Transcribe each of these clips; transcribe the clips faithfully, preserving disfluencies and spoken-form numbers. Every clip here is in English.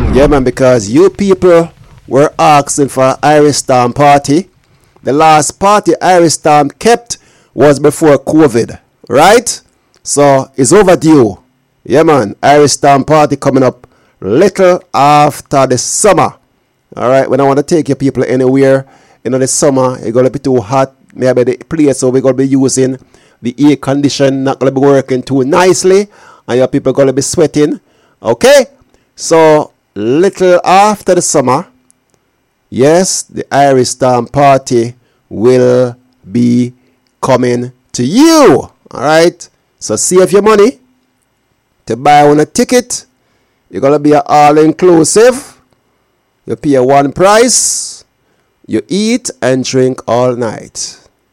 Yeah, man, because you people were asking for Irish Storm party. The last party Irish Storm kept was before COVID, right? So it's overdue. Yeah, man, Irish Storm party coming up little after the summer. All right, when I want to take your people anywhere, you know, the summer, it's going to be too hot. Maybe the place, so we're going to be using the air condition, not going to be working too nicely, and your people going to be sweating. Okay? So, little after the summer, yes, the Irish Storm party will be coming to you. All right? So, save your money to buy one a ticket. You're going to be all-inclusive. You pay one price. You eat and drink all night.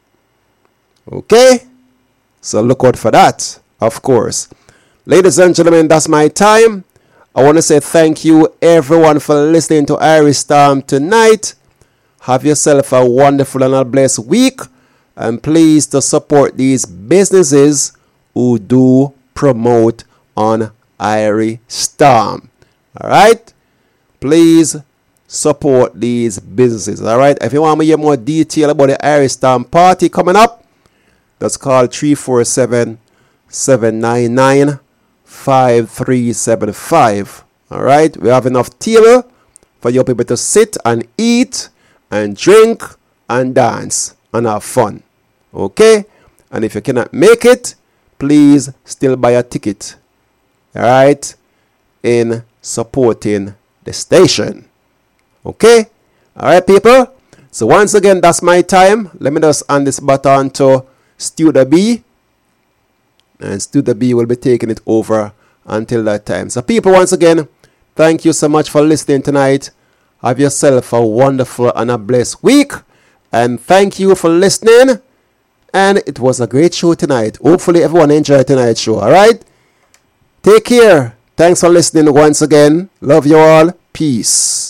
Okay? So look out for that, of course. Ladies and gentlemen, that's my time. I want to say thank you, everyone, for listening to Irish Storm tonight. Have yourself a wonderful and a blessed week. And please to support these businesses who do promote on Irish Storm. All right? Please support these businesses. All right? If you want to hear more detail about the Irish Storm party coming up, that's called three four seven, seven nine nine, five three seven five. All right? We have enough table for your people to sit and eat and drink and dance and have fun. Okay? And if you cannot make it, please still buy a ticket. All right? In supporting the station. Okay? All right, people? So once again, that's my time. Let me just hand this button to Studio B. And Studio B will be taking it over until that time. So people, once again, thank you so much for listening tonight. Have yourself a wonderful and a blessed week. And thank you for listening. And it was a great show tonight. Hopefully everyone enjoyed tonight's show. All right? Take care. Thanks for listening once again. Love you all. Peace.